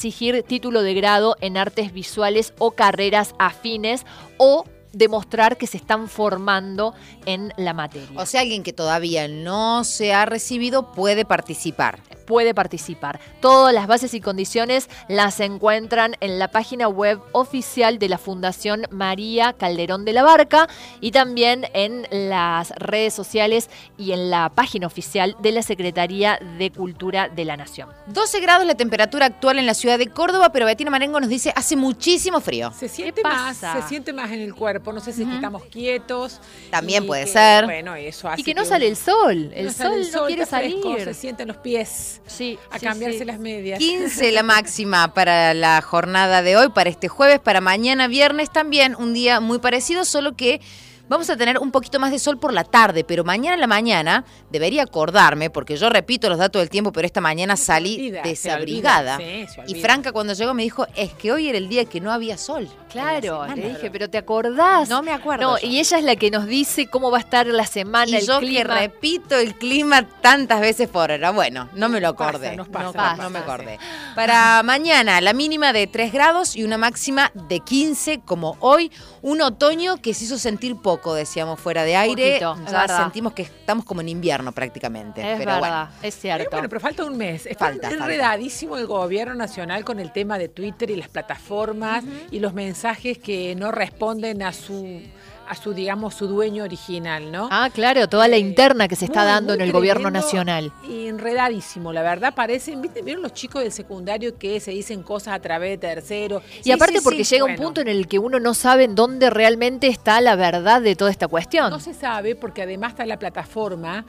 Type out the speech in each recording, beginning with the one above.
exigir título de grado en artes visuales o carreras afines o demostrar que se están formando en la materia. O sea, alguien que todavía no se ha recibido puede participar. Puede participar. Todas las bases y condiciones las encuentran en la página web oficial de la Fundación María Calderón de la Barca y también en las redes sociales y en la página oficial de la Secretaría de Cultura de la Nación. 12 grados la temperatura actual en la ciudad de Córdoba, pero Betina Marengo nos dice hace muchísimo frío. Se siente más en el cuerpo. No sé si es que estamos quietos. También puede ser. Bueno, eso hace y que no sale el sol. El sol no quiere fresco, salir. Se sienten los pies. Sí, a cambiarse las medias. 15 la máxima para la jornada de hoy, para este jueves, para mañana viernes también, un día muy parecido, solo que vamos a tener un poquito más de sol por la tarde, pero mañana en la mañana debería acordarme, porque yo repito los datos del tiempo, pero esta mañana salí desabrigada. Y Franca cuando llegó me dijo, es que hoy era el día que no había sol. Claro, le dije, pero ¿te acordás? No me acuerdo. No, y ella es la que nos dice cómo va a estar la semana, y el yo clima. Que repito el clima tantas veces por hora. Bueno, no me lo acordé. No me acordé. Para mañana, la mínima de 3 grados y una máxima de 15, como hoy. Un otoño que se hizo sentir poco, decíamos fuera de aire. Poquito, ya sentimos que estamos como en invierno prácticamente. Es pero verdad, bueno. es cierto. Pero falta un mes. Está enredadísimo el gobierno nacional con el tema de Twitter y las plataformas y los mensajes que no responden a su digamos, su dueño original, ¿no? Ah, claro, toda la interna que se está dando en el gobierno nacional. Y enredadísimo, la verdad, ¿vieron los chicos del secundario que se dicen cosas a través de terceros? Y aparte porque llega un punto en el que uno no sabe en dónde realmente está la verdad de toda esta cuestión. No se sabe porque además está la plataforma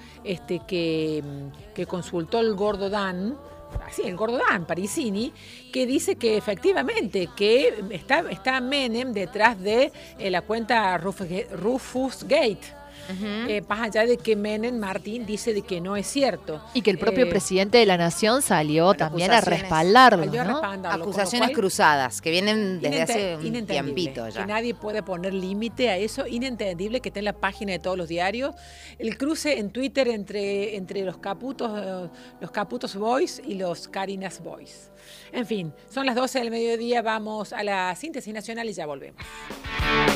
que consultó el Gordo Dan, el Gordo Dan Parisini, que dice que efectivamente que está Menem detrás de la cuenta Rufus Gate. Más allá de que Menem Martín dice de que no es cierto. Y que el propio presidente de la Nación salió también a respaldarlo, ¿no? Acusaciones cruzadas que vienen desde hace un tiempito ya. Que nadie puede poner límite a eso, inentendible que esté en la página de todos los diarios. El cruce en Twitter entre los Caputos Boys y los Carinas Boys. En fin, son las 12 del mediodía, vamos a la síntesis nacional y ya volvemos.